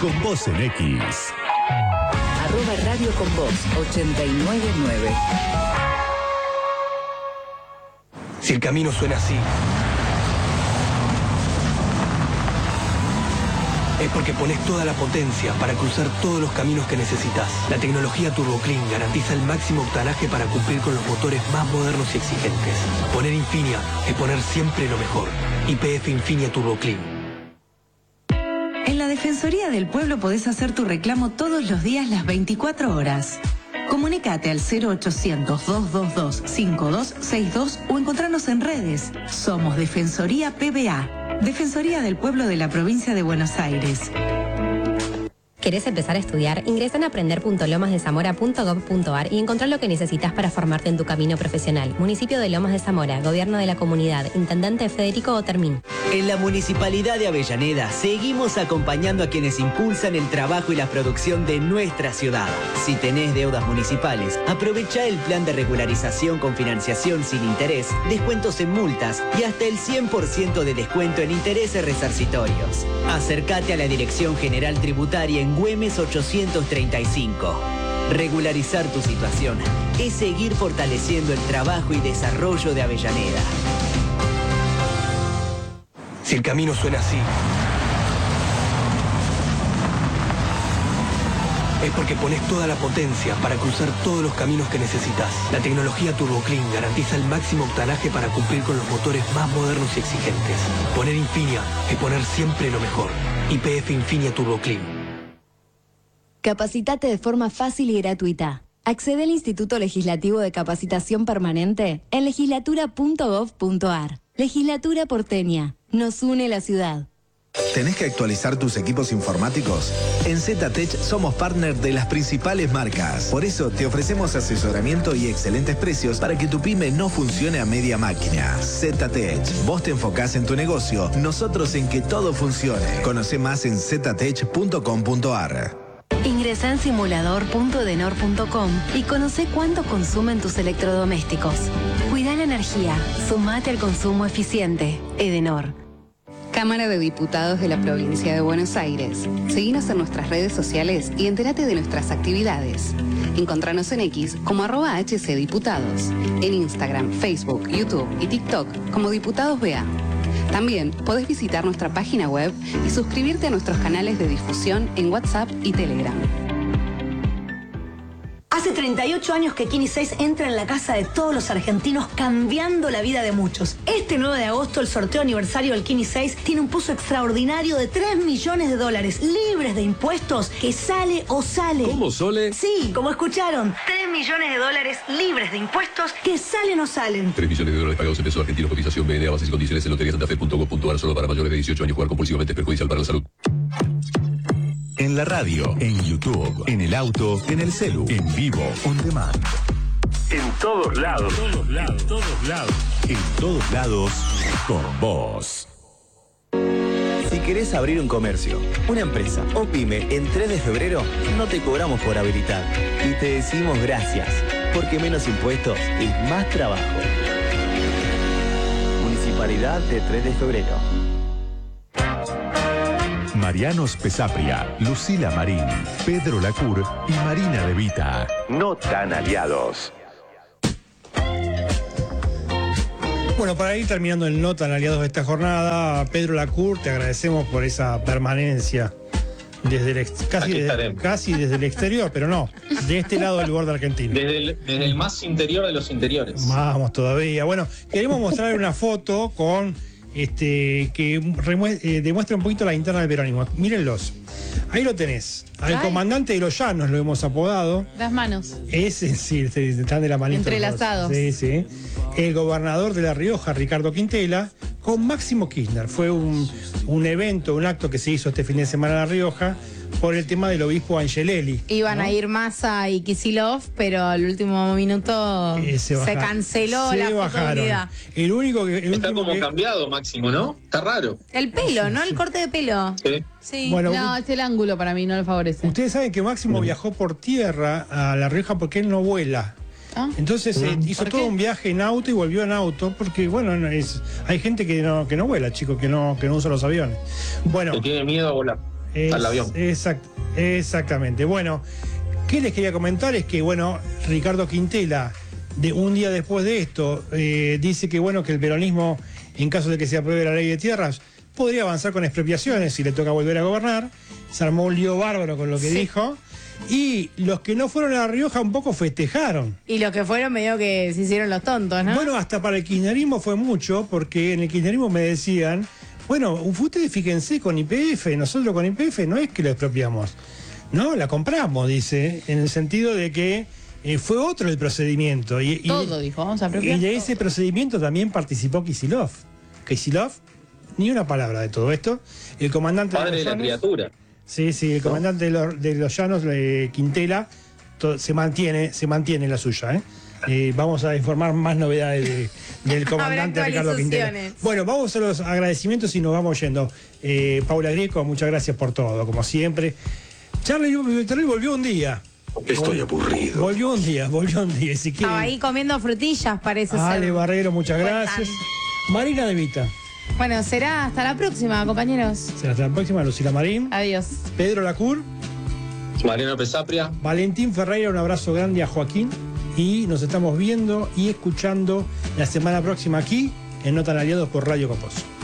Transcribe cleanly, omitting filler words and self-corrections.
con vos en X. @Radio con vos 899. Si el camino suena así, es porque pones toda la potencia para cruzar todos los caminos que necesitas. La tecnología Turbo Clean garantiza el máximo octanaje para cumplir con los motores más modernos y exigentes. Poner Infinia es poner siempre lo mejor. YPF Infinia Turbo Clean. En la Defensoría del Pueblo podés hacer tu reclamo todos los días las 24 horas. Comunicate al 0800-222-5262 o encontrarnos en redes. Somos Defensoría PBA, Defensoría del Pueblo de la Provincia de Buenos Aires. ¿Querés empezar a estudiar? Ingresa en aprender.lomasdezamora.gov.ar y encontrá lo que necesitas para formarte en tu camino profesional. Municipio de Lomas de Zamora, Gobierno de la Comunidad, Intendente Federico Otermín. En la Municipalidad de Avellaneda seguimos acompañando a quienes impulsan el trabajo y la producción de nuestra ciudad. Si tenés deudas municipales, aprovecha el plan de regularización con financiación sin interés, descuentos en multas y hasta el 100% de descuento en intereses resarcitorios. Acércate a la Dirección General Tributaria en Güemes 835. Regularizar tu situación es seguir fortaleciendo el trabajo y desarrollo de Avellaneda. Si el camino suena así, es porque pones toda la potencia para cruzar todos los caminos que necesitas. La tecnología Turbo Clean garantiza el máximo octanaje para cumplir con los motores más modernos y exigentes. Poner Infinia es poner siempre lo mejor. YPF Infinia Turbo Clean. Capacitate de forma fácil y gratuita. Accede al Instituto Legislativo de Capacitación Permanente en legislatura.gov.ar. Legislatura porteña. Nos une la ciudad. ¿Tenés que actualizar tus equipos informáticos? En ZTech somos partner de las principales marcas. Por eso te ofrecemos asesoramiento y excelentes precios para que tu pyme no funcione a media máquina. ZTech. Vos te enfocás en tu negocio, nosotros en que todo funcione. Conoce más en ztech.com.ar. Ingresa en simulador.edenor.com y conoce cuánto consumen tus electrodomésticos. Cuida la energía. Sumate al consumo eficiente. Edenor. Cámara de Diputados de la Provincia de Buenos Aires. Seguinos en nuestras redes sociales y entérate de nuestras actividades. Encontranos en X como @HCDiputados. En Instagram, Facebook, YouTube y TikTok como Diputados BA. También podés visitar nuestra página web y suscribirte a nuestros canales de difusión en WhatsApp y Telegram. Hace 38 años que Kini 6 entra en la casa de todos los argentinos, cambiando la vida de muchos. Este 9 de agosto, el sorteo aniversario del Kini 6 tiene un pozo extraordinario de $3 millones, libres de impuestos, que sale o sale. ¿Cómo, Sole? Sí, como escucharon, $3 millones, libres de impuestos, que salen o salen. $3 millones pagados en pesos argentinos, cotización BNA, bases y condiciones en loteriasantafe.gov.ar, solo para mayores de 18 años. Jugar compulsivamente es perjudicial para la salud. En la radio, en YouTube, en el auto, en el celu, en vivo, on demand. En todos lados. En todos lados. En todos lados, con vos. Si querés abrir un comercio, una empresa o pyme en 3 de febrero, no te cobramos por habilitar. Y te decimos gracias, porque menos impuestos y más trabajo. Municipalidad de 3 de febrero. Mariano Spesapria, Lucila Marín, Pedro Lacour y Marina De Vita. No tan aliados. Bueno, para ir terminando el No tan aliados de esta jornada, Pedro Lacour, te agradecemos por esa permanencia desde el casi desde el exterior, pero no, de este lado del borde argentino. Desde el más interior de los interiores. Vamos todavía. Bueno, queremos mostrar una foto con que demuestra un poquito la interna del peronismo. Mírenlos. Ahí lo tenés. Al comandante de los Llanos lo hemos apodado. Las manos. Ese sí, están de la manita. Entrelazados. Sí, sí. El gobernador de La Rioja, Ricardo Quintela, con Máximo Kirchner. Fue un evento, un acto que se hizo este fin de semana en La Rioja por el tema del obispo Angelelli. Iban a ir Massa y Kicillof, pero al último minuto se canceló la oportunidad. El único que... Está como cambiado Máximo, ¿no? Está raro. El pelo, ¿no? El corte de pelo. Sí. Bueno, no, es el ángulo para mí, no le favorece. Ustedes saben que Máximo viajó por tierra a La Rioja porque él no vuela. Entonces hizo todo un viaje en auto y volvió en auto porque, bueno, hay gente que no vuela, chicos, que no usa los aviones. Bueno, que tiene miedo a volar. al avión. Exactamente. Bueno, ¿qué les quería comentar? Es que, bueno, Ricardo Quintela, un día después de esto, dice que, bueno, que el peronismo, en caso de que se apruebe la ley de tierras, podría avanzar con expropiaciones si le toca volver a gobernar. Se armó un lío bárbaro con lo que dijo. Y los que no fueron a La Rioja un poco festejaron. Y los que fueron medio que se hicieron los tontos, ¿no? Bueno, hasta para el kirchnerismo fue mucho, porque en el kirchnerismo me decían, bueno, ustedes fíjense con YPF, nosotros con YPF no es que lo expropiamos, no, la compramos, dice, en el sentido de que fue otro el procedimiento. Todo, dijo, vamos a expropiar. Y de ese procedimiento también participó Kicillof. Kicillof, ni una palabra de todo esto. El comandante padre de la criatura. Sí, el comandante de los Llanos, Quintela, se mantiene la suya. Vamos a informar más novedades del comandante Ricardo Quintela. Bueno, vamos a los agradecimientos y nos vamos yendo. Paula Greco, muchas gracias por todo, como siempre. Charlie volvió un día. Estoy aburrido. Volvió un día. Si estaba ahí comiendo frutillas, parece ser. Ale Barrero, muchas gracias. Marina De Vita. Bueno, será hasta la próxima, compañeros. Será hasta la próxima, Lucila Marín. Adiós. Pedro Lacour. Mariano Pesapria. Valentín Ferreira, un abrazo grande a Joaquín. Y nos estamos viendo y escuchando la semana próxima aquí en No Tan Aliados por Radio Coposo.